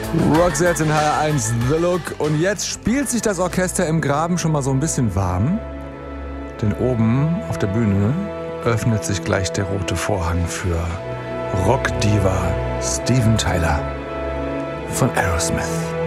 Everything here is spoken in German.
Roxette in HR1 The Look. Und jetzt spielt sich das Orchester im Graben schon mal so ein bisschen warm. Denn oben auf der Bühne öffnet sich gleich der rote Vorhang für Rockdiva Steven Tyler von Aerosmith.